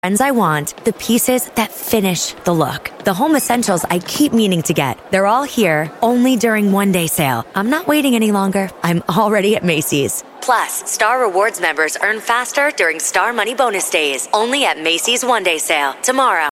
trends I want, the pieces that finish the look. The home essentials I keep meaning to get. They're all here, only during one-day sale. I'm not waiting any longer. I'm already at Macy's. Plus, Star Rewards members earn faster during Star Money Bonus Days. Only at Macy's one-day sale tomorrow.